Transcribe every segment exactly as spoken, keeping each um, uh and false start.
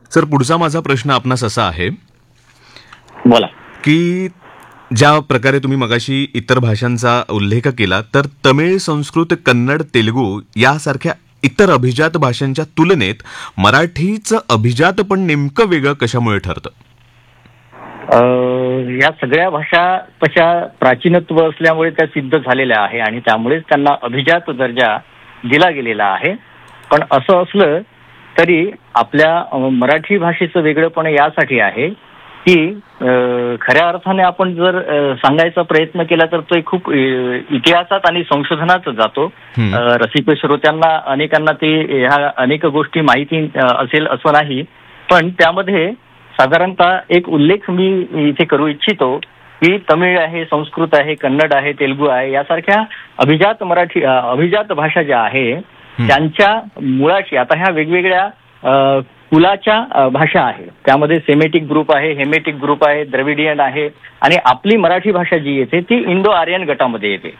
Sir, पुढचा माझा प्रश्न आपणास असा आहे बोला की ज्या प्रकारे तुम्ही मगाशी इतर भाषांचा उल्लेख केला, तर तमिळ, संस्कृत, कन्नड, तेलुगू यासारख्या इतर अभिजात भाषांच्या तुलनेत मराठीचं अभिजात पण नेमकं वेगळं कशामुळे ठरतं? या सगळ्या भाषा तशा प्राचीनत्व असल्यामुळे त्या सिद्ध झालेल्या आहे आणि त्यामुळेच त्यांना अभिजात दर्जा दिला गेलेला आहे. पण असं असलं तरी आपल्या मराठी भाषेचं वेगळेपण यासाठी आहे की खऱ्या अर्थाने आपण जर सांगायचा प्रयत्न केला तर तो खूप इतिहासात आणि संशोधनात जातो. रसिक श्रोत्यांना अनेकांना ते ह्या अनेक गोष्टी माहिती असेल असं नाही, पण त्यामध्ये साधारणतः एक उल्लेख मी इथे करू इच्छितो की तमिळ आहे, संस्कृत आहे, कन्नड आहे, तेलुगू आहे यासारख्या अभिजात मराठी अभिजात भाषा ज्या आहे त्यांच्या मुळाशी आता ह्या वेगवेगळ्या कुलाच्या भाषा आहे. त्यामध्ये सेमेटिक ग्रुप आहे, हेमेटिक ग्रुप आहे, द्रविडियन आहे आणि आपली मराठी भाषा जी येते ती इंडो आर्यन गटामध्ये येते.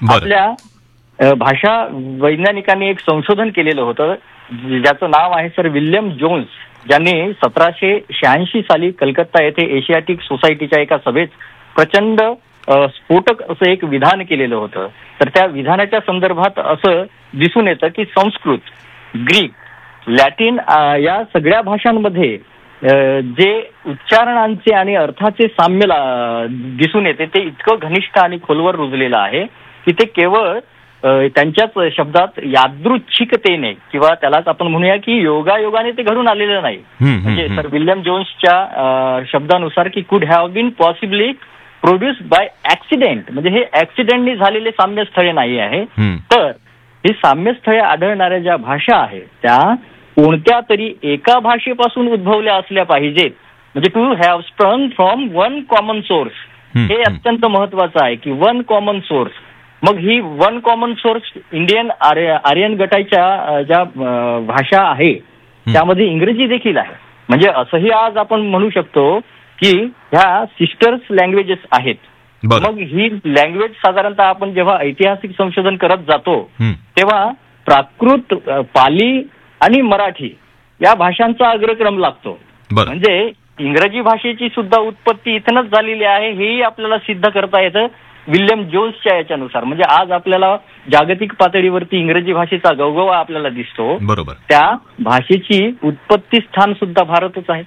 आपल्या भाषा वैज्ञानिकांनी एक संशोधन केलेलं होतं ज्याचं नाव आहे सर विल्यम जोन्स, ज्यांनी सतराशे शहाऐंशी साली कलकत्ता येथे एशियाटिक सोसायटीच्या एका सभेत प्रचंड स्फोटक असं एक विधान केलेलं होतं. तर त्या विधानाच्या संदर्भात असं दिसून येतं की संस्कृत, ग्रीक, लॅटिन या सगळ्या भाषांमध्ये जे उच्चारणांचे आणि अर्थाचे साम्य दिसून येते ते इतकं घनिष्ठ आणि खोलवर रुजलेलं आहे की ते केवळ त्यांच्याच शब्दात यादृच्छिकतेने किंवा त्यालाच आपण म्हणूया की योगायोगाने ते घडून आलेलं नाही. म्हणजे सर विल्यम जोन्सच्या शब्दानुसार की कुड have bin possibly produced by accident, म्हणजे हे ऍक्सिडेंटनी झालेले साम्यस्थळे नाही आहे. तर ही साम्यस्थळे आढळणाऱ्या ज्या भाषा आहेत त्या कोणत्या तरी एका भाषेपासून उद्भवल्या असल्या पाहिजेत, म्हणजे to have sprung from one common source. हे अत्यंत महत्वाचं आहे की वन कॉमन सोर्स. मग ही वन कॉमन सोर्स इंडियन आर्य आर्यन गटाच्या ज्या भाषा आहे त्यामध्ये इंग्रजी देखील आहे. म्हणजे असंही आज आपण म्हणू शकतो की ह्या सिस्टर्स लँग्वेजेस आहेत. मग ही लँग्वेज साधारणतः आपण जेव्हा ऐतिहासिक संशोधन करत जातो तेव्हा प्राकृत, पाली आणि मराठी या भाषांचा अग्रक्रम लागतो. म्हणजे इंग्रजी भाषेची सुद्धा उत्पत्ती इथनच झालेली आहे हेही आपल्याला सिद्ध करता येतं विल्यम जोन्सच्या याच्यानुसार. म्हणजे आज आपल्याला जागतिक पातळीवरती इंग्रजी भाषेचा गवगवा आपल्याला दिसतो, बरोबर, त्या भाषेची उत्पत्ती स्थान सुद्धा भारतच आहे.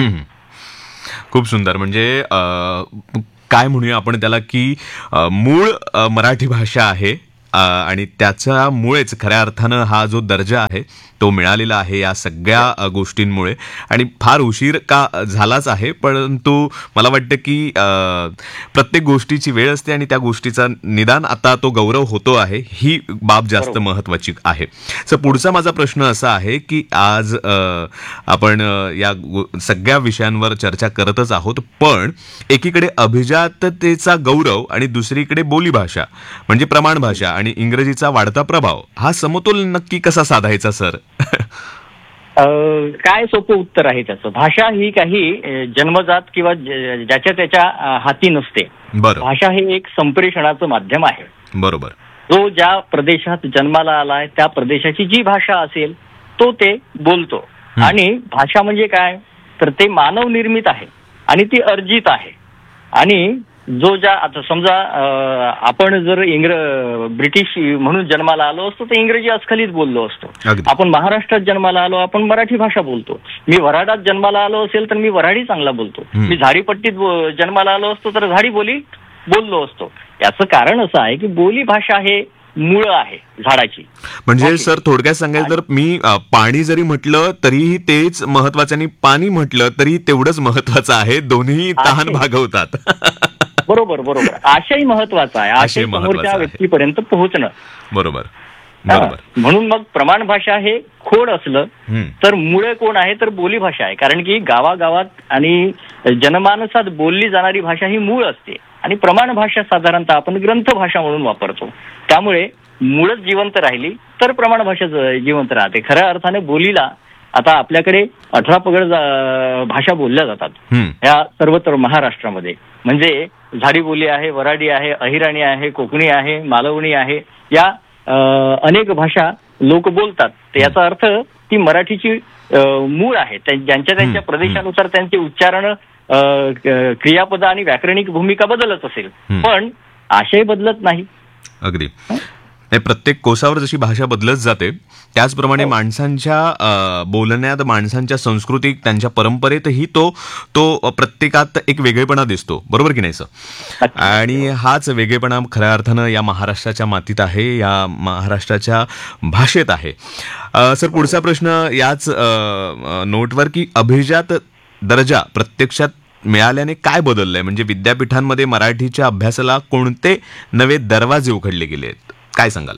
खूप सुंदर. म्हणजे काय म्हणूया आपण त्याला की मूळ मराठी भाषा आहे आणि त्याच्यामुळेच खऱ्या अर्थानं हा जो दर्जा आहे तो मिळालेला आहे या सगळ्या गोष्टींमुळे. आणि फार उशीर का झालाच आहे, परंतु मला वाटतं की प्रत्येक गोष्टीची वेळ असते आणि त्या गोष्टीचा निदान आता तो गौरव होतो आहे, ही बाब जास्त महत्वाची आहे. सर, पुढचा माझा प्रश्न असा आहे की आज आपण या सगळ्या विषयांवर चर्चा करतच आहोत, पण एकीकडे अभिजाततेचा गौरव आणि दुसरीकडे बोलीभाषा म्हणजे प्रमाण भाषा आणि इंग्रजीचा वाढता प्रभाव, हा समतोल नक्की कसा साधायचा सर? काय सोपं उत्तर आहे त्याचं. भाषा ही काही जन्मजात किंवा ज्याच्या त्याच्या हाती नसते. भाषा हे एक संप्रेषणाचं माध्यम आहे. बरोबर. जो ज्या प्रदेशात जन्माला आलाय त्या प्रदेशाची जी भाषा असेल तो ते बोलतो. आणि भाषा म्हणजे काय तर ते मानव निर्मित आहे आणि ती अर्जित आहे. आणि जो ज्या आता समजा आपण जर इंग्र ब्रिटिश म्हणून जन्माला आलो असतो तर इंग्रजी अस्खलित बोललो असतो. आपण महाराष्ट्रात जन्माला आलो आपण मराठी भाषा बोलतो. मी वऱ्हाडात जन्माला आलो असेल तर मी वऱ्हाडी चांगला बोलतो. मी झाडीपट्टीत जन्माला आलो असतो तर झाडी बोली बोललो असतो. याचं कारण असं आहे की बोली भाषा हे मूळ आहे झाडाची. म्हणजे सर थोडक्यात सांगायचं तर मी पाणी जरी म्हटलं तरीही तेच महत्वाचं आणि पाणी म्हटलं तरी तेवढंच महत्वाचं आहे. दोन्ही तहान भागवतात. बरोबर बरोबर. आशय महत्वाचा आहे. आशय समोरच्या व्यक्तीपर्यंत पोहोचणं. बरोबर बरोबर. म्हणून मग प्रमाण भाषा हे खोड असलं तर मुळे कोण आहे तर बोली भाषा आहे. कारण की गावागावात आणि जनमानसात बोलली जाणारी भाषा ही मूळ असते आणि प्रमाण भाषा साधारणतः आपण ग्रंथ भाषा म्हणून वापरतो. त्यामुळे मूळच जिवंत राहिली तर प्रमाण भाषा जिवंत राहते. खऱ्या अर्थाने बोलीला आता आपल्याकडे अठरा पगड भाषा बोलल्या जातात ह्या सर्वत्र महाराष्ट्रामध्ये. म्हणजे झाडी बोली आहे, वऱ्हाडी आहे, अहिराणी आहे, कोकणी आहे, मालवणी आहे, या अनेक भाषा लोक बोलतात. याचा अर्थ ती मराठीची अ, मूळ आहे. त्या- ज्यांच्या त्यांच्या हम्म, प्रदेशानुसार त्यांचे उच्चारण, अ, क- क्रियापद आणि व्याकरणिक भूमिका बदलत असेल, हम्म. पण आशय बदलत नाही. अगदी नाही, प्रत्येक कोसावर जशी भाषा बदलत जाते त्याचप्रमाणे हो. माणसांच्या अ, बोलण्यात, माणसांच्या संस्कृतीत, त्यांच्या परंपरेतही तो तो प्रत्येकात एक वेगळेपणा दिसतो, बरोबर की नाही सर? नक्की. आणि हाच वेगळेपणा खऱ्या अर्थानं या महाराष्ट्राच्या मातीत आहे, या महाराष्ट्राच्या भाषेत आहे. अ, सर, पुढचा प्रश्न याच अ, अ, नोटवर की अभिजात दर्जा प्रत्यक्षात मिळाल्याने काय बदललंय? म्हणजे विद्यापीठांमध्ये मराठीच्या अभ्यासाला कोणते नवे दरवाजे उघडले गेले आहेत, काय सांगाल?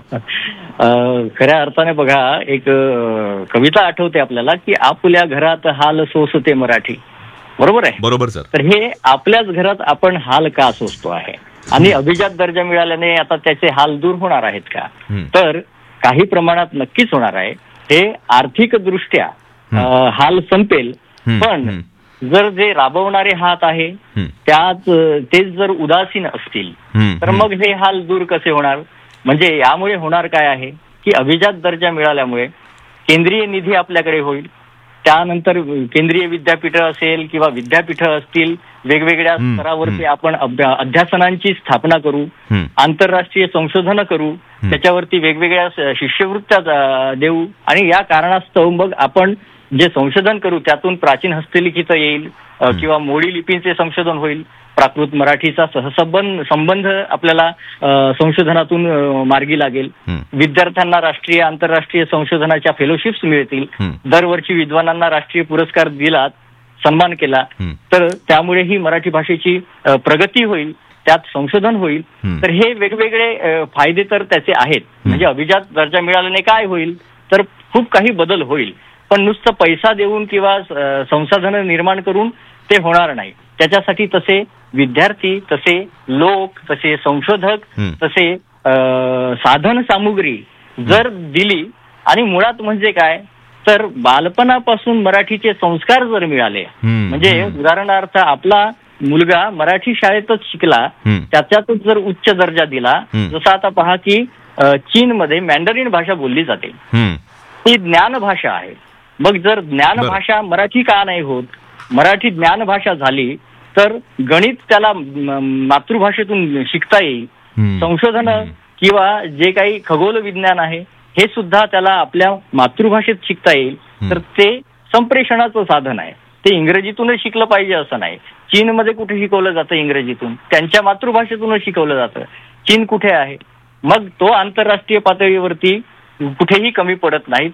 अ, खऱ्या अर्थाने बघा, एक अ, कविता आठवते आपल्याला की आपुल्या घरात हाल सोसते मराठी, बरोबर आहे? बरोबर सर. तर हे आपल्याच घरात आपण हाल का सोसतो आहे, आणि अभिजात दर्जा मिळाल्याने आता त्याचे हाल दूर होणार आहेत का? हम्म. तर काही प्रमाणात नक्कीच होणार आहे. हे आर्थिक दृष्ट्या अ, हाल संपेल, हम्म, पण हम्म. जर जे राबवणारे हात आहे हम्म. त्यात अ, तेच जर उदासीन असतील हम्म, तर हम्म. मग हे हाल दूर कसे होणार? म्हणजे यामुळे होणार काय आहे की अभिजात दर्जा मिळाल्यामुळे केंद्रीय निधी आपल्याकडे होईल, त्यानंतर केंद्रीय विद्यापीठ असेल किंवा विद्यापीठ असतील, वेगवेगळ्या हम्म, स्तरावरती हम्म. आपण अभ्या- अध्यासनांची स्थापना करू, हम्म. आंतरराष्ट्रीय संशोधन करू, त्याच्यावरती वेगवेगळ्या स- शिष्यवृत्त्या अ, देऊ, आणि या कारणास्तव मग आपण जे संशोधन करू त्यातून प्राचीन हस्तलिखित येईल, अ, किंवा मोडी लिपींचे संशोधन होईल, प्राकृत मराठीचा सहसंबंध संबंध आपल्याला अ, संशोधनातून अ, मार्गी लागेल, हम्म. विद्यार्थ्यांना राष्ट्रीय आंतरराष्ट्रीय संशोधनाच्या फेलोशिप्स मिळतील, हम्म. दरवर्षी विद्वानांना राष्ट्रीय पुरस्कार दिला, सन्मान केला, हम्म. तर त्यामुळे ही मराठी भाषेची अ, प्रगती होईल, त्यात संशोधन होईल. हम्म. तर हे वेगवेगळे अ, फायदे तर त्याचे आहेत. म्हणजे अभिजात दर्जा मिळाल्याने काय होईल, तर खूप काही बदल होईल, पण नुसतं पैसा देऊन किंवा अ, संसाधनं निर्माण करून ते होणार नाही. त्याच्यासाठी तसे विद्यार्थी, तसे लोक, तसे संशोधक, हम्म. तसे अ, साधन सामुग्री जर दिली, आणि मुळात म्हणजे काय, तर बालपणापासून मराठीचे संस्कार जर मिळाले, हम्म. म्हणजे हम्म. उदाहरणार्थ आपला मुलगा मराठी शाळेतच शिकला, हम्म. त्याच्यातच जर उच्च दर्जा दिला, हम्म. जसं आता पहा की अ, चीनमध्ये मॅन्डरिन भाषा बोलली जाते, हम्म. ही ज्ञान भाषा आहे. मग जर ज्ञान बरं. भाषा मराठी का नाही होत? मराठी ज्ञान भाषा झाली तर गणित त्याला म, मातृभाषेतून शिकता येईल, हम्म. संशोधन हम्म. किंवा जे काही खगोल विज्ञान आहे हे सुद्धा त्याला आपल्या मातृभाषेत शिकता येईल. हम्म. तर ते संप्रेषणाचं साधन आहे. ते इंग्रजीतूनच शिकलं पाहिजे असं नाही. चीनमध्ये कुठे शिकवलं जातं इंग्रजीतून? त्यांच्या मातृभाषेतूनच शिकवलं जातं. चीन कुठे आहे? मग तो आंतरराष्ट्रीय पातळीवरती कुठेही कमी पडत नाही.